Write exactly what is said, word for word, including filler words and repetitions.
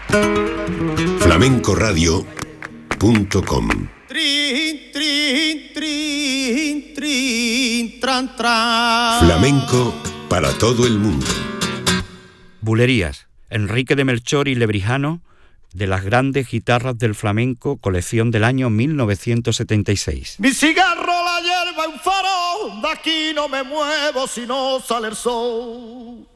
flamenco radio punto com. Trin, trin, trin, trin, tran, tran. Flamenco para todo el mundo. Bulerías, Enrique de Melchor y Lebrijano, de las grandes guitarras del flamenco, colección del año mil novecientos setenta y seis. Mi cigarro, la hierba, un faro, de aquí no me muevo si no sale el sol.